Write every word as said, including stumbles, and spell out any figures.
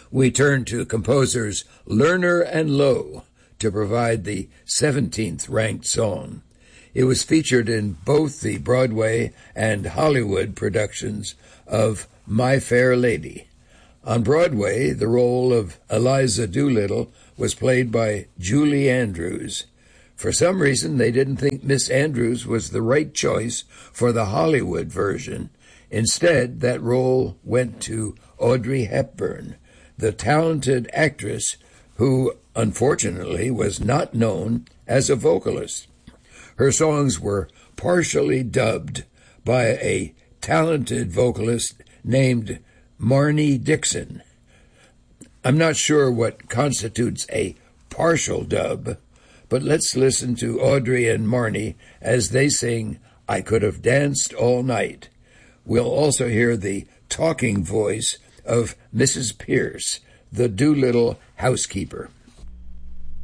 we turn to composers Lerner and Lowe to provide the seventeenth ranked song. It was featured in both the Broadway and Hollywood productions of My Fair Lady. On Broadway, the role of Eliza Doolittle was played by Julie Andrews. For some reason, they didn't think Miss Andrews was the right choice for the Hollywood version. Instead, that role went to Audrey Hepburn, the talented actress who, unfortunately, was not known as a vocalist. Her songs were partially dubbed by a talented vocalist named Marnie Dixon. I'm not sure what constitutes a partial dub, but let's listen to Audrey and Marnie as they sing I Could Have Danced All Night. We'll also hear the talking voice of Missus Pierce, the Doolittle housekeeper.